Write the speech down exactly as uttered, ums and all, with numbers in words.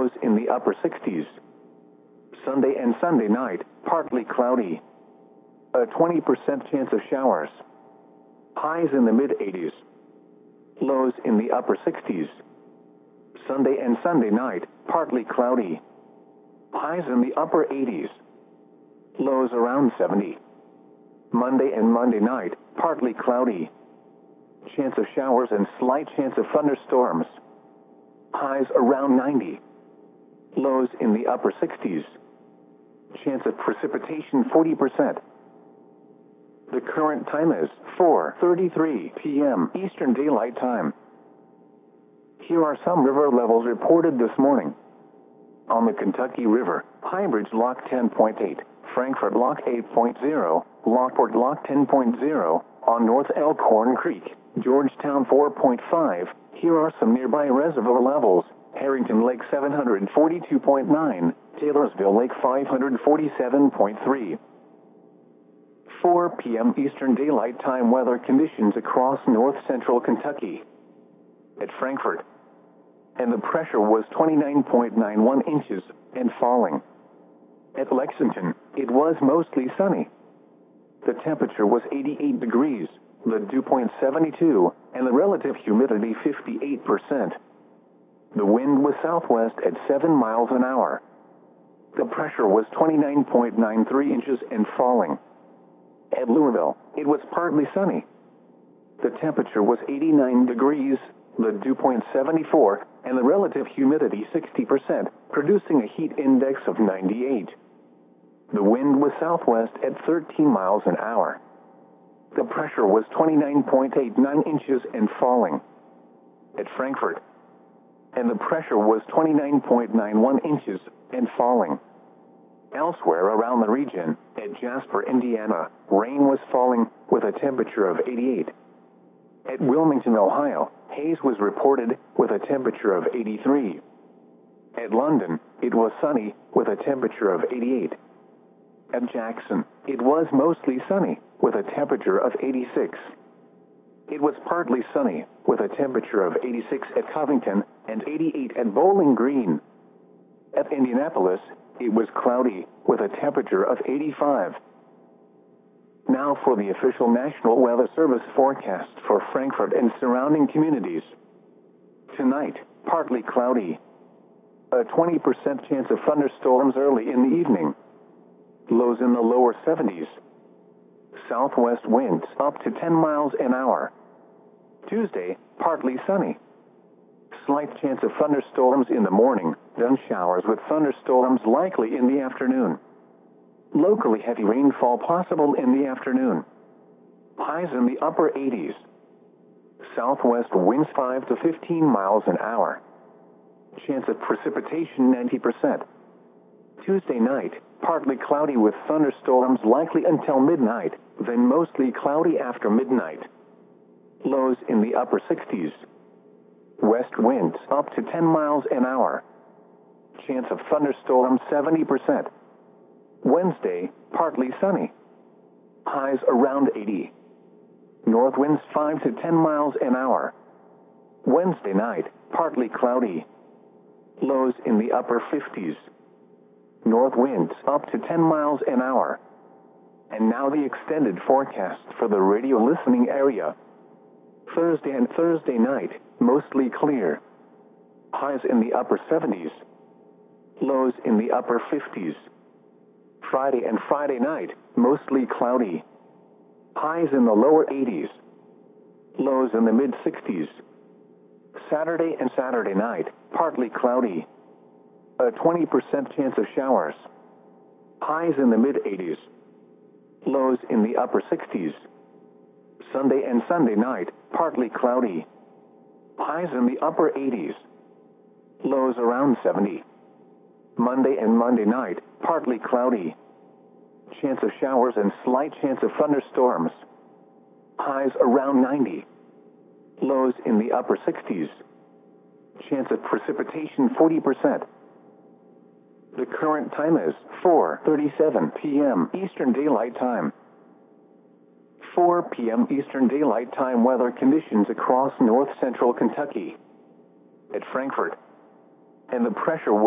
lows in the upper sixties. Sunday and Sunday night, partly cloudy. A twenty percent chance of showers. Highs in the mid-eighties. Lows in the upper sixties. Sunday and Sunday night, partly cloudy. Highs in the upper eighties. Lows around seventy. Monday and Monday night, partly cloudy. Chance of showers and slight chance of thunderstorms. Highs around ninety. Lows in the upper sixties. Chance of precipitation forty percent. The current time is four thirty-three p m Eastern Daylight Time. Here are some river levels reported this morning. On the Kentucky River, Highbridge Lock ten point eight, Frankfort Lock eight point zero, Lockport Lock ten point zero, on North Elkhorn Creek, Georgetown four point five. Here are some nearby reservoir levels. Harrington Lake seven hundred forty-two point nine, Taylorsville Lake five hundred forty-seven point three. four p m Eastern Daylight Time weather conditions across north central Kentucky. At Frankfort, and the pressure was twenty-nine point nine one inches and falling. At Lexington, it was mostly sunny. The temperature was eighty-eight degrees, the dew point seventy-two, and the relative humidity fifty-eight percent. The wind was southwest at seven miles an hour. The pressure was twenty-nine point nine three inches and falling. At Louisville, it was partly sunny. The temperature was eighty-nine degrees, the dew point seventy-four, and the relative humidity sixty percent, producing a heat index of ninety-eight. The wind was southwest at thirteen miles an hour. The pressure was twenty-nine point eight nine inches and falling. At Frankfort, and the pressure was twenty-nine point nine one inches and falling. Elsewhere around the region, at Jasper, Indiana, rain was falling with a temperature of eighty-eight. At Wilmington, Ohio, haze was reported with a temperature of eighty-three. At London, it was sunny with a temperature of eighty-eight. At Jackson, it was mostly sunny with a temperature of eighty-six. It was partly sunny with a temperature of eighty-six at Covington and eighty-eight at Bowling Green. At Indianapolis, it was cloudy with a temperature of eighty-five. Now for the official National Weather Service forecast for Frankfort and surrounding communities. Tonight, partly cloudy. A twenty percent chance of thunderstorms early in the evening. Lows in the lower seventies. Southwest winds up to ten miles an hour. Tuesday, partly sunny. Slight chance of thunderstorms in the morning, then showers with thunderstorms likely in the afternoon. Locally heavy rainfall possible in the afternoon. Highs in the upper eighties. Southwest winds five to fifteen miles an hour. Chance of precipitation ninety percent. Tuesday night, partly cloudy with thunderstorms likely until midnight, then mostly cloudy after midnight. Lows in the upper sixties. West winds up to ten miles an hour. Chance of thunderstorms seventy percent. Wednesday, partly sunny. Highs around eighty. North winds five to ten miles an hour. Wednesday night, partly cloudy. Lows in the upper fifties. North winds up to ten miles an hour. And now the extended forecast for the radio listening area. Thursday and Thursday night, mostly clear. Highs in the upper seventies. Lows in the upper fifties. Friday and Friday night, mostly cloudy. Highs in the lower eighties. Lows in the mid sixties. Saturday and Saturday night, partly cloudy. A twenty percent chance of showers. Highs in the mid eighties. Lows in the upper sixties. Sunday and Sunday night, partly cloudy. Highs in the upper eighties. Lows around seventy. Monday and Monday night, partly cloudy. Chance of showers and slight chance of thunderstorms. Highs around ninety. Lows in the upper sixties. Chance of precipitation forty percent. The current time is four thirty-seven p m Eastern Daylight Time. four p m Eastern Daylight Time weather conditions across north central Kentucky. At Frankfort, and the pressure